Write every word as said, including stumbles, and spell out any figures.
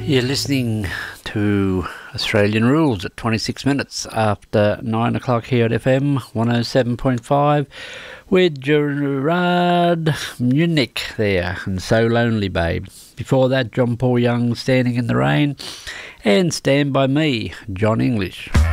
You're listening to Australian Rules at twenty-six minutes after nine o'clock here at F M one oh seven point five with Gerard Munich there and So Lonely Babe. Before that, John Paul Young, Standing in the Rain, and Stand By Me, John English.